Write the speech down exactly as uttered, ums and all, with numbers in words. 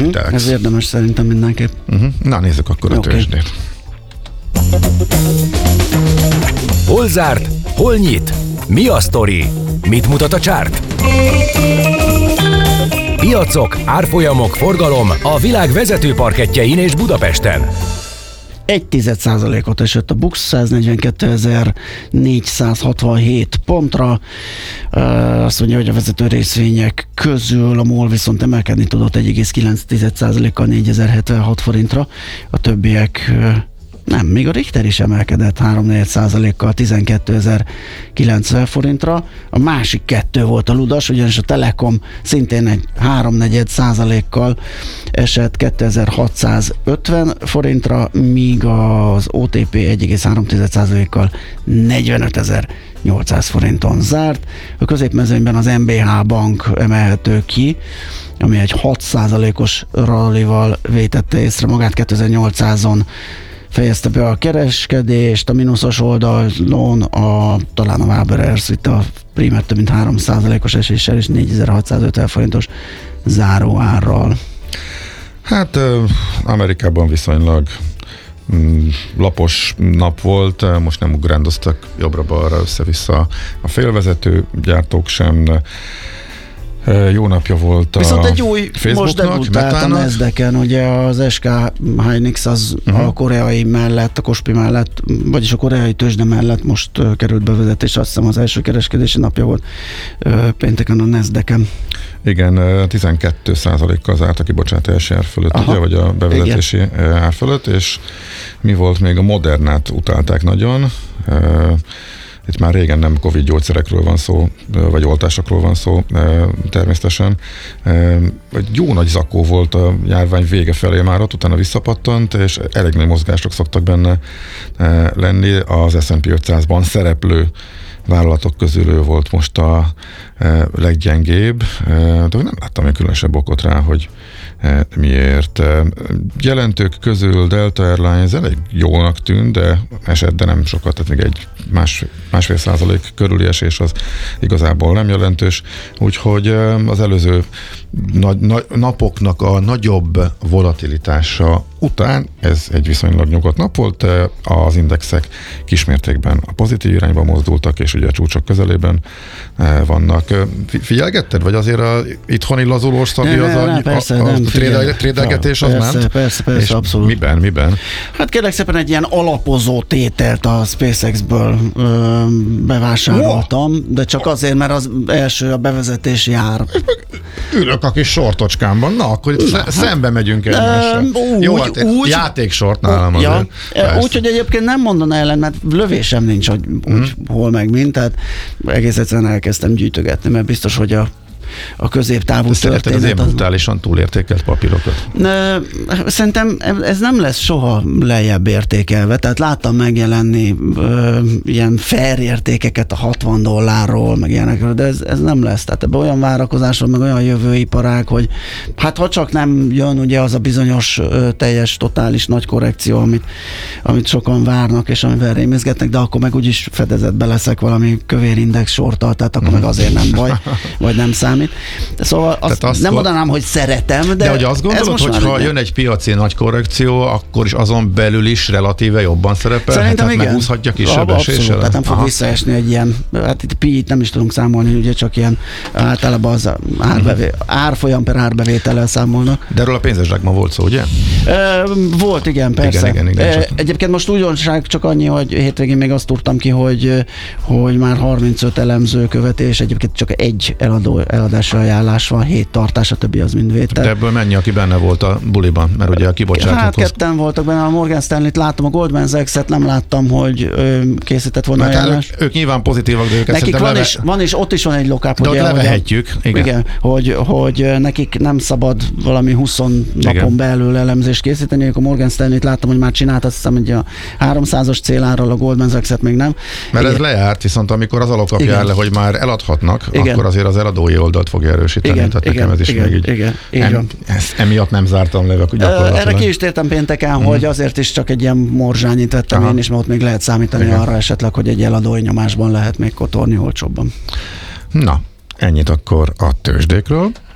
Index. Ez érdemes szerintem mindenképp. Uh-huh. Na nézzük akkor a Okay. tőzsdét. Hol zárt? Hol nyit? Mi a sztori? Mit mutat a csárt? Piacok, árfolyamok, forgalom a világ vezető parkettjein és Budapesten. Egy tized százalékot esett a BUX, száznegyvenkétezer-négyszázhatvanhét pontra. Azt mondja, hogy a vezető részvények közül a MOL viszont emelkedni tudott egy egész kilenc tized százalékkal négyezer-hetvenhat forintra. A többiek nem, még a Richter is emelkedett három egész négy százalékkal tizenkétezer-kilencven forintra. A másik kettő volt a ludas, ugyanis a Telekom szintén egy három negyed százalékkal esett kétezer-hatszázötven forintra, míg az o té pé egy egész három tized százalékkal negyvenötezer-nyolcszáz forinton zárt. A középmezőnyben az em bé há Bank emelhető ki, ami egy hat százalékos rallival vétette észre magát, kétezer-nyolcszázon fejezte be a kereskedést, a mínuszos oldalon a, talán a Waberers vitte a prímet több mint három százalékos eséssel és négyezer-hatszázötven forintos záróárral. Hát Amerikában viszonylag mm, lapos nap volt, most nem ugrándoztak jobbra-balra össze-vissza a félvezető gyártók sem. Jó napja volt a Viszont egy új, most debütált a Nasdaqen, ugye az es ká Hynix az uh-huh. a koreai mellett, a Kospi mellett, vagyis a koreai tőzsde mellett most uh, került bevezetés, azt hiszem az első kereskedési napja volt uh, pénteken a Nasdaqen. Igen, tizenkét százalékkal zárt a kibocsátási ár fölött, aha, ugye, vagy a bevezetési igen. ár fölött, és mi volt még? A Modernát utálták nagyon. Itt már régen nem Covid gyógyszerekről van szó, vagy oltásokról van szó természetesen. Egy jó nagy zakó volt a járvány vége felé már ott, utána visszapattant, és elég nagy mozgások szoktak benne lenni. Az es and pé ötszázban szereplő vállalatok közül ő volt most a leggyengébb, de nem láttam én különösebb okot rá, hogy miért. Jelentők közül Delta Airlines elég jónak tűnt, de esett, de nem sokat, tehát még egy más, másfél százalék körüli esés az igazából nem jelentős, úgyhogy az előző nagy, nagy, napoknak a nagyobb volatilitása után ez egy viszonylag nyugodt nap volt, az indexek kismértékben a pozitív irányba mozdultak, és ugye a csúcsok közelében vannak. Figyelgetted, vagy azért a itthoni lazulós szabi az a, a, a, a trédelgetés az persze, ment? Persze, persze, és abszolút. Miben, miben? Hát kérlek szépen egy ilyen alapozó tételt a SpaceX-ből ö, bevásároltam, oh. de csak azért, mert az első a bevezetési ár. Ülök a kis sortocskámban, na akkor itt na, szembe megyünk egymással. Jó, hát úgy, játéksort nálam azért. Ja, úgy, hogy egyébként nem mondaná ellen, mert lövésem nincs, hogy úgy, hmm. hol meg mint, tehát egész egyszerűen elkezdtem gyűjtögetni, mert biztos, hogy a a középtávú történet. Az ilyen brutálisan túlértékelt papírokat? Szerintem ez nem lesz soha lejjebb értékelve, tehát láttam megjelenni ö, ilyen fair értékeket a hatvan dollárról, meg ilyenekről, de ez, ez nem lesz. Tehát ebben olyan várakozásról, meg olyan jövőiparág, hogy hát ha csak nem jön ugye az a bizonyos ö, teljes, totális nagy korrekció, amit, amit sokan várnak, és amivel rémizgetnek, de akkor meg úgyis fedezetbe leszek valami kövér index sorttal, tehát akkor meg azért nem baj, vagy nem számít. Szóval azt azt nem mondanám, hogy szeretem, de De hogy azt gondolod, hogy ha jön egy piaci nagy korrekció, akkor is azon belül is relatíve jobban szerepel? Szerintem hát igen. Meghúzhatja kisebb eséssel? Tehát nem fog Aha. visszaesni egy ilyen, hát itt pi-t nem is tudunk számolni, ugye csak ilyen általában az árbevé, uh-huh. árfolyam per árbevétellel számolnak. De erről a pénzes zsákban volt szó, ugye? E, volt, igen, persze. Igen, igen, igen, e, egyébként most újdonság csak annyi, hogy hétvégén még azt tudtam ki, hogy, hogy már harmincöt elemző követi, és egyébként csak egy eladó, eladási ajánlás van, hét tartás, a többi az mind vétel. De ebből mennyi, aki benne volt a buliban? Mert ugye a kibocsátókhoz... Hát ketten voltak benne, a Morgan Stanley-t láttam, a Goldman Sachs-et nem láttam, hogy ö, készített volna ajánlást. Ők, ők nyilván pozitívak, de őket nekik van, leve... is, van is, ott is van egy lock-up. De ugye, ott levehetjük. Hogy, igen. igen hogy, hogy nekik nem szabad valami húsz napon igen. belül elemzést készíteni. A Morgan Stanley-t láttam, hogy már csinált, azt hiszem, hogy a háromszázas célárral, a Goldman Sachs-et még nem. Mert igen. ez lejárt, viszont amikor az alap kapja le, hogy már eladhatnak, igen. akkor azért az eladói oldalt fogja erősíteni. Igen, tehát igen, nekem ez is igen, még így, igen, em, ezt emiatt nem zártam le gyakorlatilag. Erre ki is tértem pénteken, mm. hogy azért is csak egy ilyen morzsányit vettem Aha. én is, mert ott még lehet számítani igen. arra esetleg, hogy egy eladói nyomásban lehet még kotorni olcsóbban. Na, ennyit akkor a tőzsdékről.